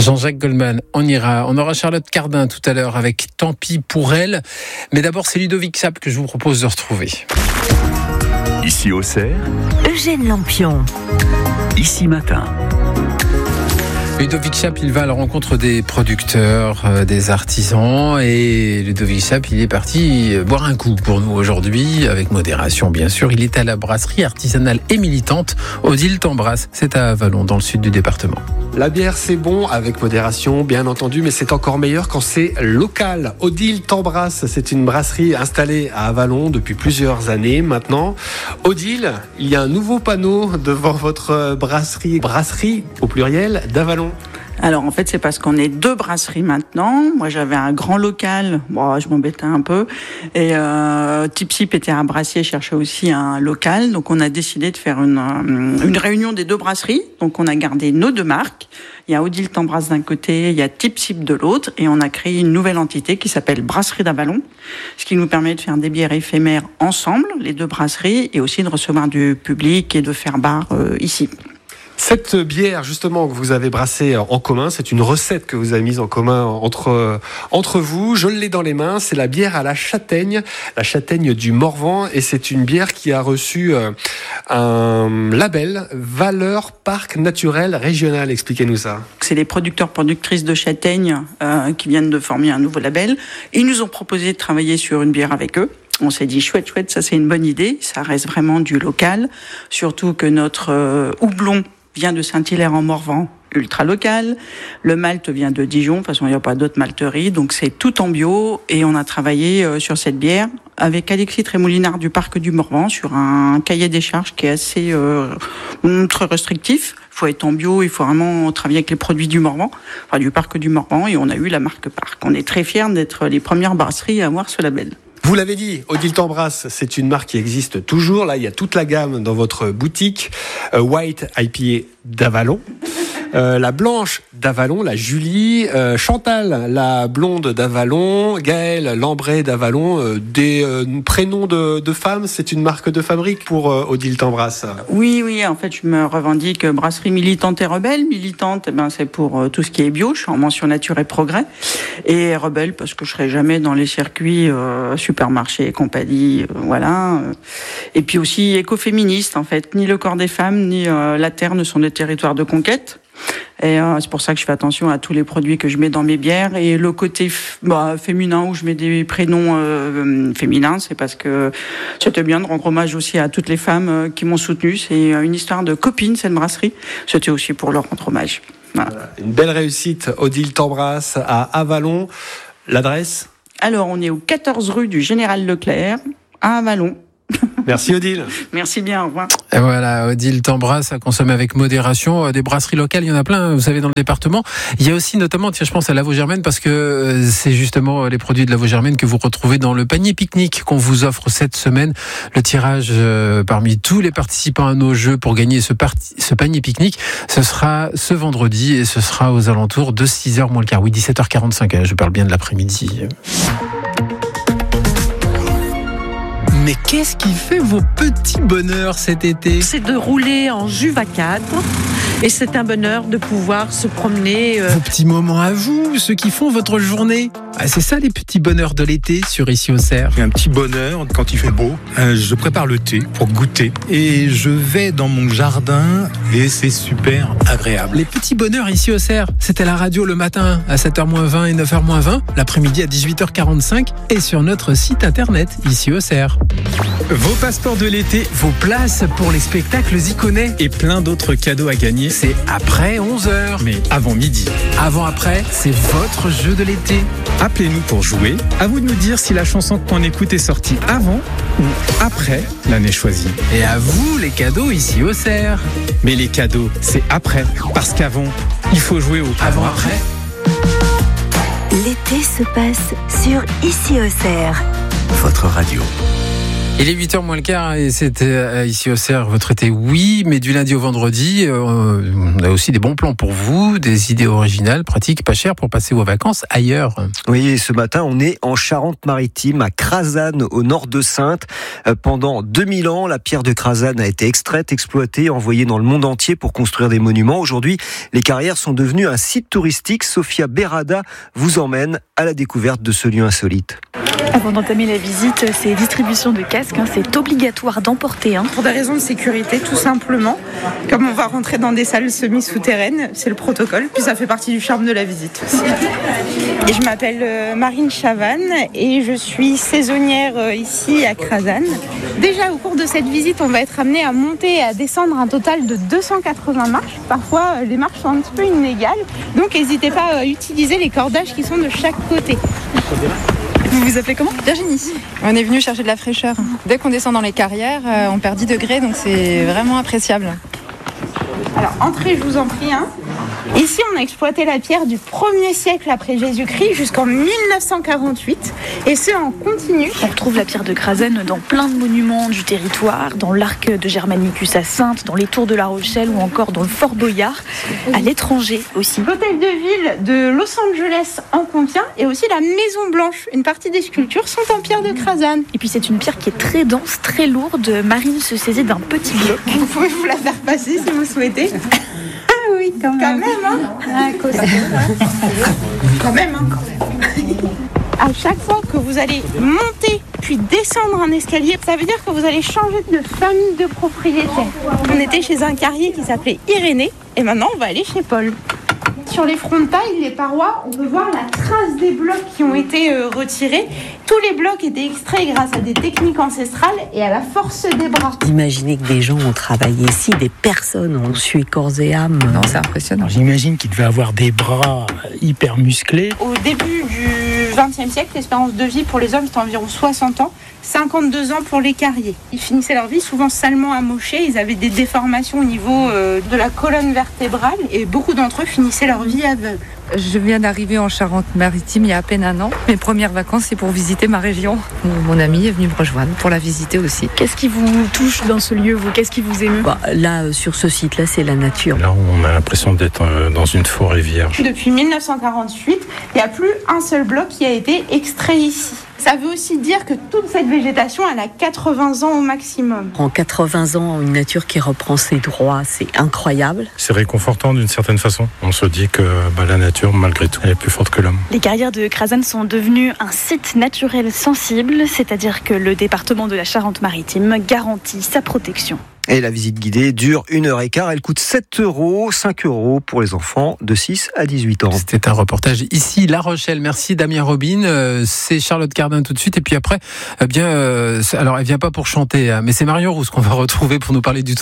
Jean-Jacques Goldman, on aura Charlotte Cardin tout à l'heure avec Tant pis pour elle. Mais d'abord, c'est Ludovic Sap que je vous propose de retrouver. Ici Auxerre, Eugène Lampion. Ici Matin. Ludovic Sap, il va à la rencontre des producteurs, des artisans, et Ludovic Sap, il est parti boire un coup pour nous aujourd'hui, avec modération bien sûr. Il est à la brasserie artisanale et militante Odile t'embrasse, c'est à Avallon, dans le sud du département. La bière c'est bon, avec modération bien entendu, mais c'est encore meilleur quand c'est local. Odile t'embrasse, c'est une brasserie installée à Avallon depuis plusieurs années maintenant. Odile, il y a un nouveau panneau devant votre brasserie au pluriel d'Avallon. Alors en fait c'est parce qu'on est 2 brasseries maintenant. Moi j'avais un grand local, je m'embêtais un peu, et Tip-Sip était un brassier, cherchait aussi un local, donc on a décidé de faire une réunion des 2 brasseries. Donc on a gardé nos 2 marques, il y a Odile t'embrasse d'un côté, il y a Tip-Sip de l'autre, et on a créé une nouvelle entité qui s'appelle Brasserie d'Avallon, ce qui nous permet de faire des bières éphémères ensemble, les 2 brasseries, et aussi de recevoir du public et de faire bar ici. Cette bière, justement, que vous avez brassée en commun, c'est une recette que vous avez mise en commun entre vous. Je l'ai dans les mains, c'est la bière à la châtaigne du Morvan, et c'est une bière qui a reçu un label Valeur Parc Naturel Régional. Expliquez-nous ça. C'est les producteurs-productrices de châtaignes qui viennent de former un nouveau label. Ils nous ont proposé de travailler sur une bière avec eux. On s'est dit chouette, ça c'est une bonne idée, ça reste vraiment du local, surtout que notre houblon vient de Saint-Hilaire-en-Morvan, ultra local. Le malt vient de Dijon, de toute façon il n'y a pas d'autres malteries, donc c'est tout en bio. Et on a travaillé sur cette bière avec Alexis Trémoulinard du Parc du Morvan sur un cahier des charges qui est assez très restrictif. Il faut être en bio, il faut vraiment travailler avec les produits du Morvan, enfin du Parc du Morvan, et on a eu la marque Parc. On est très fiers d'être les premières brasseries à avoir ce label. Vous l'avez dit, Odile t'embrasse, c'est une marque qui existe toujours. Là, il y a toute la gamme dans votre boutique. White IPA d'Avallon. La blanche d'Avallon, la Julie, Chantal, la blonde d'Avallon, Gaëlle, l'ambrée d'Avallon, des prénoms de femmes, c'est une marque de fabrique pour Odile t'embrasse. Oui, en fait, je me revendique brasserie militante et rebelle. Militante, c'est pour tout ce qui est bio, je suis en mention nature et progrès. Et rebelle, parce que je serai jamais dans les circuits supermarchés et compagnie, voilà. Et puis aussi écoféministe, en fait. Ni le corps des femmes, ni la terre ne sont des territoires de conquête. Et c'est pour ça que je fais attention à tous les produits que je mets dans mes bières. Et le côté féminin, où je mets des prénoms féminins, c'est parce que c'était bien de rendre hommage aussi à toutes les femmes qui m'ont soutenue. C'est une histoire de copine, cette brasserie. C'était aussi pour leur rendre hommage. Voilà. Une belle réussite, Odile t'embrasse à Avallon. L'adresse ? Alors, on est au 14 rue du Général Leclerc, à Avallon. Merci Odile. Merci bien, au revoir. Et voilà, Odile t'embrasse, à consommer avec modération. Des brasseries locales, il y en a plein, vous savez, dans le département. Il y a aussi notamment, je pense à Lavaux-Germaine, parce que c'est justement les produits de Lavaux-Germaine que vous retrouvez dans le panier pique-nique qu'on vous offre cette semaine. Le tirage parmi tous les participants à nos jeux pour gagner ce panier pique-nique, ce sera ce vendredi, et ce sera aux alentours de 6h moins le quart. Oui, 17h45, je parle bien de l'après-midi. Mais qu'est-ce qui fait vos petits bonheurs cet été ? C'est de rouler en Juve à 4 et c'est un bonheur de pouvoir se promener. Vos petits moments à vous, ceux qui font votre journée. C'est ça les petits bonheurs de l'été sur Ici Auxerre. Un petit bonheur quand il fait beau. Je prépare le thé pour goûter et je vais dans mon jardin et c'est super agréable. Les petits bonheurs Ici Auxerre, c'était la radio le matin à 7h-20 et 9h-20, l'après-midi à 18h45 et sur notre site internet Ici Auxerre. Vos passeports de l'été, vos places pour les spectacles iconais et plein d'autres cadeaux à gagner. C'est après 11h. Mais avant midi. Avant-après, c'est votre jeu de l'été. Appelez-nous pour jouer. À vous de nous dire si la chanson qu'on écoute est sortie avant ou après l'année choisie. Et à vous les cadeaux Ici Auxerre. Mais les cadeaux, c'est après. Parce qu'avant, il faut jouer au avant-après. L'été se passe sur Ici Auxerre. Votre radio. Il est 8h moins le quart et c'était ici au CER, votre été, oui, mais du lundi au vendredi, on a aussi des bons plans pour vous, des idées originales, pratiques, pas chères pour passer vos vacances ailleurs. Oui, et ce matin, on est en Charente-Maritime, à Crasane, au nord de Saintes. Pendant 2000 ans, la pierre de Crasane a été extraite, exploitée, envoyée dans le monde entier pour construire des monuments. Aujourd'hui, les carrières sont devenues un site touristique. Sophia Berada vous emmène à la découverte de ce lieu insolite. Avant d'entamer la visite, c'est distribution de casques, c'est obligatoire d'emporter un. Pour des raisons de sécurité, tout simplement. Comme on va rentrer dans des salles semi-souterraines, c'est le protocole, puis ça fait partie du charme de la visite aussi. Et je m'appelle Marine Chavannes et je suis saisonnière ici à Crasane. Déjà au cours de cette visite, on va être amené à monter et à descendre un total de 280 marches. Parfois, les marches sont un petit peu inégales, donc n'hésitez pas à utiliser les cordages qui sont de chaque côté. Vous vous appelez comment ? Virginie. On est venu chercher de la fraîcheur. Dès qu'on descend dans les carrières, on perd 10 degrés, donc c'est vraiment appréciable. Alors, entrez, je vous en prie. Ici, on a exploité la pierre du 1er siècle après Jésus-Christ jusqu'en 1948, et ce en continu. On retrouve la pierre de Crasane dans plein de monuments du territoire, dans l'arc de Germanicus à Saintes, dans les tours de La Rochelle ou encore dans le Fort Boyard, à l'étranger aussi. L'hôtel de ville de Los Angeles en contient, et aussi la Maison Blanche. Une partie des sculptures sont en pierre de Crasane. Et puis c'est une pierre qui est très dense, très lourde. Marine se saisit d'un petit bloc. Vous pouvez vous la faire passer si vous souhaitez. Ah oui, quand même Quand même, À chaque fois que vous allez monter puis descendre un escalier, ça veut dire que vous allez changer de famille de propriétaire. On était chez un carrier qui s'appelait Irénée et maintenant on va aller chez Paul. Sur les frontailles, les parois, on peut voir la trace des blocs qui ont été retirés. Tous les blocs étaient extraits grâce à des techniques ancestrales et à la force des bras. Imaginez que des gens ont travaillé ici, des personnes ont sué corps et âme. Non, c'est impressionnant. J'imagine qu'il devait avoir des bras hyper musclés. Au début du XXe siècle, l'espérance de vie pour les hommes c'était environ 60 ans. 52 ans pour les carriers. Ils finissaient leur vie souvent salement amochés, ils avaient des déformations au niveau de la colonne vertébrale et beaucoup d'entre eux finissaient leur vie aveugles. Je viens d'arriver en Charente-Maritime il y a à peine un an. Mes premières vacances, c'est pour visiter ma région. Mon ami est venu me rejoindre pour la visiter aussi. Qu'est-ce qui vous touche dans ce lieu, vous ? Qu'est-ce qui vous émeut ? Là, sur ce site-là, c'est la nature. Là, on a l'impression d'être dans une forêt vierge. Depuis 1948, il n'y a plus un seul bloc qui a été extrait ici. Ça veut aussi dire que toute cette végétation, elle a 80 ans au maximum. En 80 ans, une nature qui reprend ses droits, c'est incroyable. C'est réconfortant d'une certaine façon. On se dit que la nature, malgré tout, elle est plus forte que l'homme. Les carrières de Crasane sont devenues un site naturel sensible, c'est-à-dire que le département de la Charente-Maritime garantit sa protection. Et la visite guidée dure 1h15. Elle coûte 7 €, 5 € pour les enfants de 6 à 18 ans. C'était un reportage ici, La Rochelle. Merci Damien Robin. C'est Charlotte Cardin tout de suite. Et puis après, alors elle vient pas pour chanter, mais c'est Marion Rousse qu'on va retrouver pour nous parler du